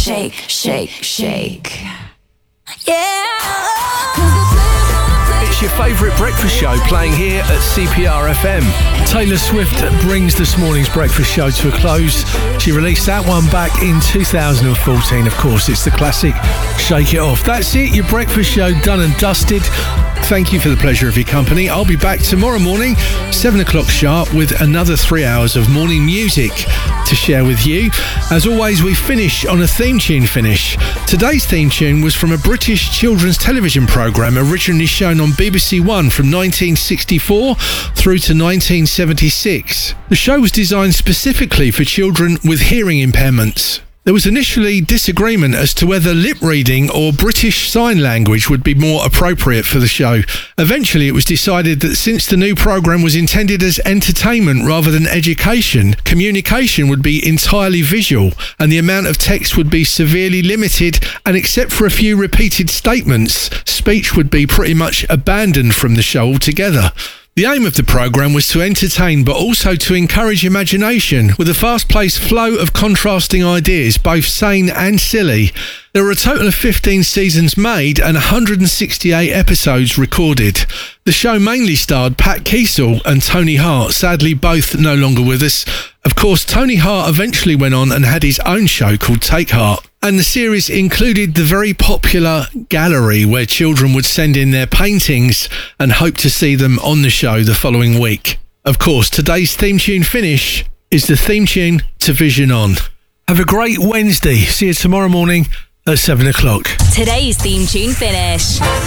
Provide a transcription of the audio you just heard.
shake, shake, shake. Yeah. It's your favourite breakfast show playing here at CPR FM. Taylor Swift brings this morning's breakfast show to a close. She released that one back in 2014. Of course, it's the classic Shake It Off. That's it, your breakfast show done and dusted. Thank you for the pleasure of your company. I'll be back tomorrow morning, 7 o'clock sharp, with another 3 hours of morning music to share with you. As always, we finish on a theme tune finish. Today's theme tune was from a British children's television programme originally shown on BBC One from 1964 through to 1976. The show was designed specifically for children with hearing impairments. There was initially disagreement as to whether lip reading or British Sign Language would be more appropriate for the show. Eventually, it was decided that since the new programme was intended as entertainment rather than education, communication would be entirely visual and the amount of text would be severely limited, and except for a few repeated statements, speech would be pretty much abandoned from the show altogether. The aim of the programme was to entertain but also to encourage imagination with a fast-paced flow of contrasting ideas, both sane and silly. There were a total of 15 seasons made and 168 episodes recorded. The show mainly starred Pat Kiesel and Tony Hart, sadly both no longer with us. Of course, Tony Hart eventually went on and had his own show called Take Heart. And the series included the very popular gallery where children would send in their paintings and hope to see them on the show the following week. Of course, today's theme tune finish is the theme tune to Vision On. Have a great Wednesday. See you tomorrow morning at 7 o'clock. Today's theme tune finish.